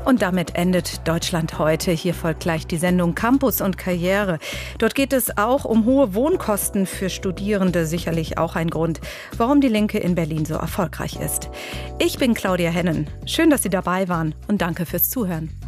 Und damit endet Deutschland heute. Hier folgt gleich die Sendung Campus und Karriere. Dort geht es auch um hohe Wohnkosten für Studierende. Sicherlich auch ein Grund, warum die Linke in Berlin so erfolgreich ist. Ich bin Claudia Hennen. Schön, dass Sie dabei waren und danke fürs Zuhören.